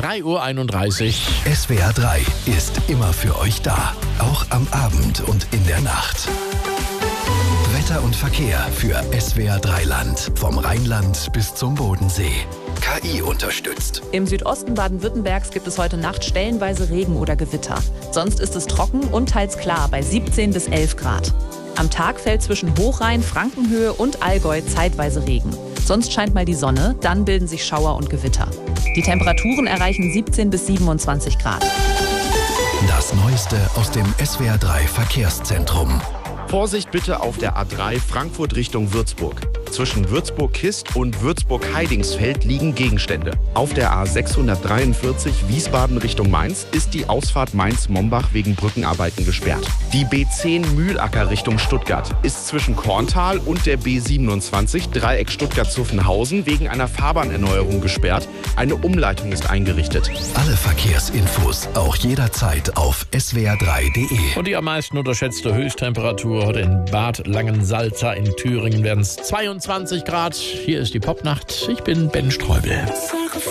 3:31 Uhr. SWR 3 ist immer für euch da. Auch am Abend und in der Nacht. Wetter und Verkehr für SWR 3 Land. Vom Rheinland bis zum Bodensee. KI unterstützt. Im Südosten Baden-Württembergs gibt es heute Nacht stellenweise Regen oder Gewitter. Sonst ist es trocken und teils klar bei 17 bis 11 Grad. Am Tag fällt zwischen Hochrhein, Frankenhöhe und Allgäu zeitweise Regen. Sonst scheint mal die Sonne, dann bilden sich Schauer und Gewitter. Die Temperaturen erreichen 17 bis 27 Grad. Das Neueste aus dem SWR 3 Verkehrszentrum. Vorsicht bitte auf der A3 Frankfurt Richtung Würzburg. Zwischen Würzburg-Kist und Würzburg-Heidingsfeld liegen Gegenstände. Auf der A643 Wiesbaden Richtung Mainz ist die Ausfahrt Mainz-Mombach wegen Brückenarbeiten gesperrt. Die B10 Mühlacker Richtung Stuttgart ist zwischen Korntal und der B27 Dreieck Stuttgart-Zuffenhausen wegen einer Fahrbahnerneuerung gesperrt. Eine Umleitung ist eingerichtet. Alle Verkehrsinfos auch jederzeit auf swr3.de. Und die am meisten unterschätzte Höchsttemperatur heute in Bad Langensalza in Thüringen werden es 22 Grad. Hier ist die Popnacht. Ich bin Ben Streubel.